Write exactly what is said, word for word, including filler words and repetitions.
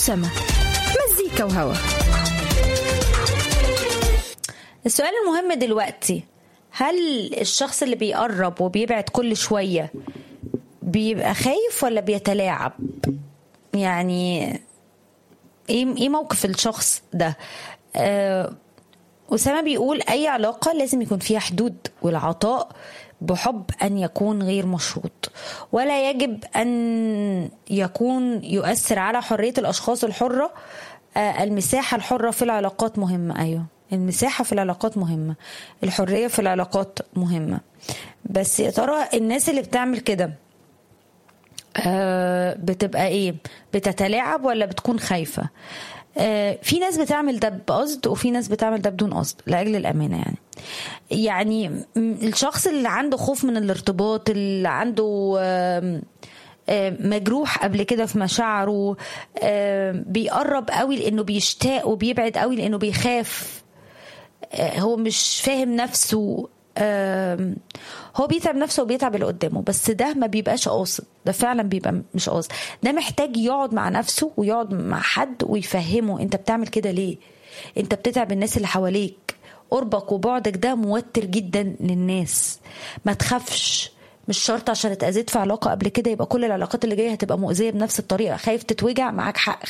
وسما، مزيكا وهوا. السؤال المهم دلوقتي، هل الشخص اللي بيقرب وبيبعد كل شوية بيبقى خايف ولا بيتلاعب؟ يعني ايه ايه موقف الشخص ده؟ آه أسامة بيقول أي علاقة لازم يكون فيها حدود، والعطاء بحب أن يكون غير مشروط، ولا يجب أن يكون يؤثر على حرية الأشخاص الحرة. آه المساحة الحرة في العلاقات مهمة. أيوة، المساحة في العلاقات مهمة، الحرية في العلاقات مهمة. بس يا ترى الناس اللي بتعمل كده آه بتبقى ايه؟ بتتلاعب ولا بتكون خايفة؟ آه في ناس بتعمل ده بقصد، وفي ناس بتعمل ده بدون قصد لأجل الأمانة. يعني يعني الشخص اللي عنده خوف من الارتباط، اللي عنده آه مجروح قبل كده في مشاعره، بيقرب قوي لأنه بيشتاق، وبيبعد قوي لأنه بيخاف. هو مش فاهم نفسه، هو بيتعب نفسه وبيتعب اللي قدامه، بس ده ما بيبقاش قاصد، ده فعلا بيبقى مش قاصد. ده محتاج يقعد مع نفسه ويقعد مع حد ويفهمه انت بتعمل كده ليه، انت بتتعب الناس اللي حواليك، قربك وبعدك ده موتر جدا للناس. ما تخافش، مش شرط عشان اتأذيت في علاقة قبل كده يبقى كل العلاقات اللي جاية هتبقى مؤذية بنفس الطريقة. خايف تتوجع، معاك حق،